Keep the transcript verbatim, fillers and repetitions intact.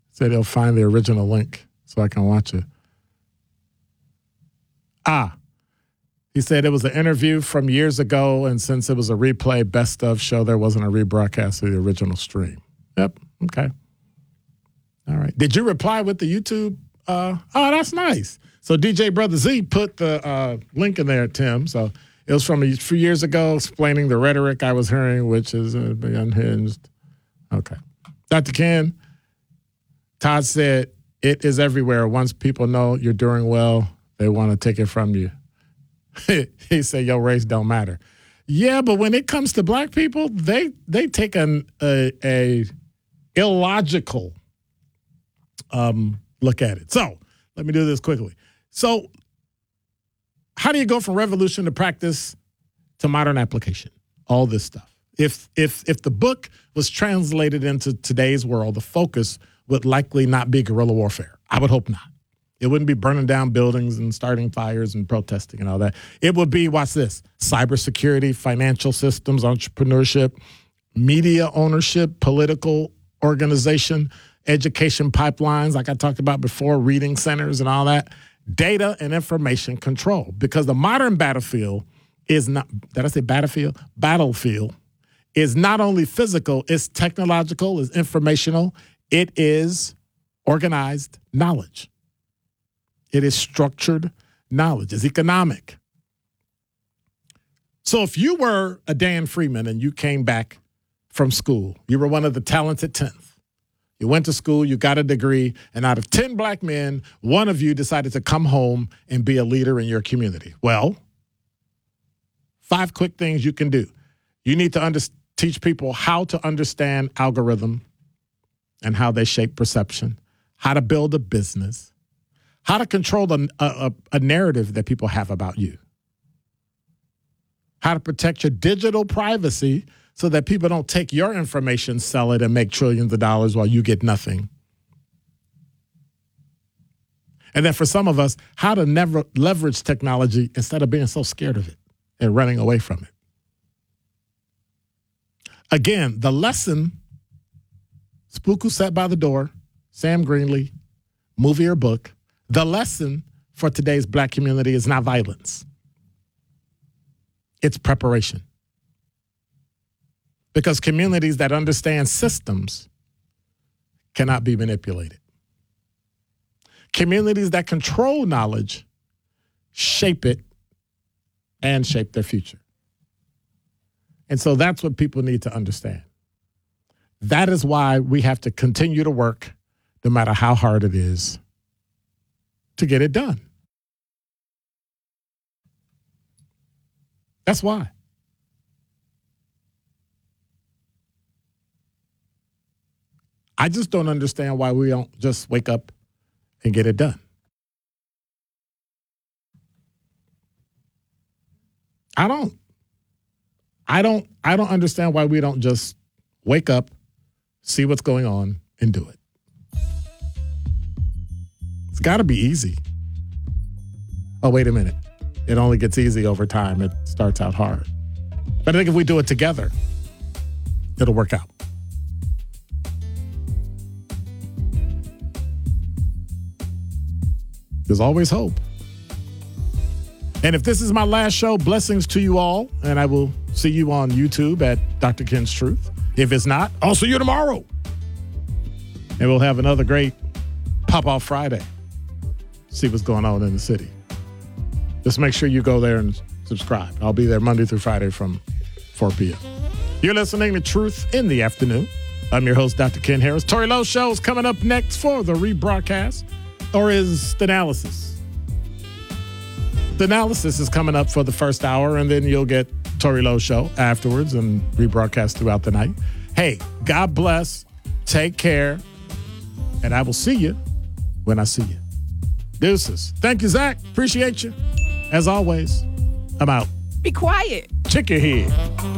Said he'll find the original link so I can watch it. Ah, he said it was an interview from years ago, and since it was a replay best of show, there wasn't a rebroadcast of the original stream. Yep, okay. All right. Did you reply with the YouTube? Uh, oh, that's nice. So D J Brother Z put the uh, link in there, Tim. So it was from a few years ago explaining the rhetoric I was hearing, which is uh, unhinged. Okay. Doctor Ken, Todd said, it is everywhere. Once people know you're doing well, they want to take it from you. He said, your race don't matter. Yeah, but when it comes to black people, they they take an, a, a illogical um, look at it. So let me do this quickly. So how do you go from revolution to practice to modern application? All this stuff. If if if the book was translated into today's world, the focus would likely not be guerrilla warfare. I would hope not. It wouldn't be burning down buildings and starting fires and protesting and all that. It would be, watch this, cybersecurity, financial systems, entrepreneurship, media ownership, political organization, education pipelines, like I talked about before, reading centers and all that, data and information control. Because the modern battlefield is not, did I say battlefield? Battlefield is not only physical, it's technological, it's informational, it is organized knowledge. It is structured knowledge. It's economic. So if you were a Dan Freeman and you came back from school, you were one of the talented tenth. You went to school, you got a degree, and out of ten black men, one of you decided to come home and be a leader in your community. Well, five quick things you can do. You need to under- teach people how to understand algorithm and how they shape perception, how to build a business, how to control a, a, a narrative that people have about you, how to protect your digital privacy so that people don't take your information, sell it, and make trillions of dollars while you get nothing. And then for some of us, how to never leverage technology instead of being so scared of it and running away from it. Again, the lesson, Spook Who Sat by the Door, Sam Greenlee, movie or book, the lesson for today's black community is not violence. It's preparation. Because communities that understand systems cannot be manipulated. Communities that control knowledge shape it and shape their future. And so that's what people need to understand. That is why we have to continue to work, no matter how hard it is, to get it done. That's why. I just don't understand why we don't just wake up and get it done. I don't. I don't I don't understand why we don't just wake up, see what's going on, and do it. It's got to be easy. Oh, wait a minute. It only gets easy over time. It starts out hard. But I think if we do it together, it'll work out. There's always hope. And if this is my last show, blessings to you all. And I will see you on YouTube at Doctor Ken's Truth. If it's not, I'll see you tomorrow. And we'll have another great Pop-Off Friday. See what's going on in the city. Just make sure you go there and subscribe. I'll be there Monday through Friday from four p.m. You're listening to Truth in the Afternoon. I'm your host, Doctor Ken Harris. Tory Lowe Show is coming up next for the rebroadcast. Or is the analysis? The analysis is coming up for the first hour, and then you'll get Tory Lowe Show afterwards and rebroadcast throughout the night. Hey, God bless. Take care. And I will see you when I see you. Deuces. Thank you, Zach. Appreciate you. As always, I'm out. Be quiet. Check your head.